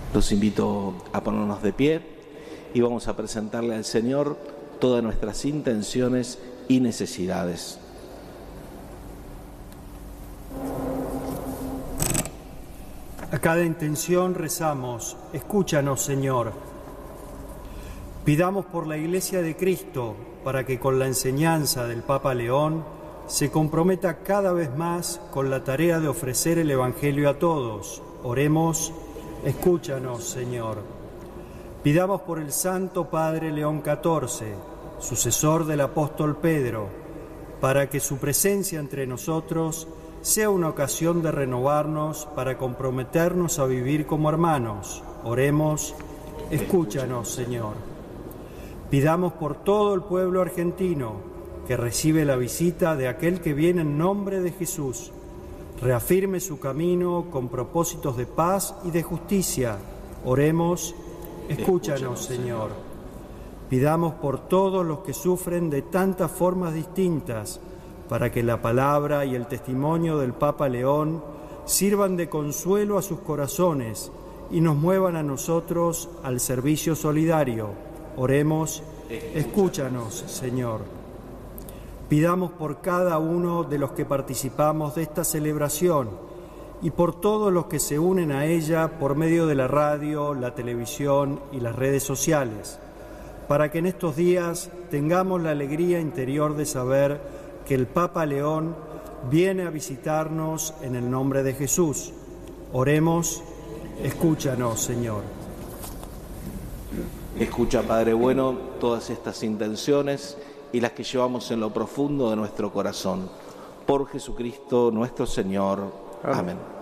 Los invito a ponernos de pie y vamos a presentarle al Señor todas nuestras intenciones y necesidades. A cada intención rezamos: escúchanos, Señor. Pidamos por la Iglesia de Cristo, para que con la enseñanza del Papa León se comprometa cada vez más con la tarea de ofrecer el Evangelio a todos. Oremos: escúchanos, Señor. Pidamos por el Santo Padre León XIV, sucesor del apóstol Pedro, para que su presencia entre nosotros sea una ocasión de renovarnos para comprometernos a vivir como hermanos. Oremos: escúchanos, Señor. Pidamos por todo el pueblo argentino, que recibe la visita de aquel que viene en nombre de Jesús, reafirme su camino con propósitos de paz y de justicia. Oremos: escúchanos, Señor. Pidamos por todos los que sufren de tantas formas distintas, para que la palabra y el testimonio del Papa León sirvan de consuelo a sus corazones y nos muevan a nosotros al servicio solidario. Oremos: escúchanos, Señor. Pidamos por cada uno de los que participamos de esta celebración y por todos los que se unen a ella por medio de la radio, la televisión y las redes sociales, para que en estos días tengamos la alegría interior de saber que el Papa León viene a visitarnos en el nombre de Jesús. Oremos: escúchanos, Señor. Escucha, Padre bueno, todas estas intenciones y las que llevamos en lo profundo de nuestro corazón. Por Jesucristo nuestro Señor. Amén.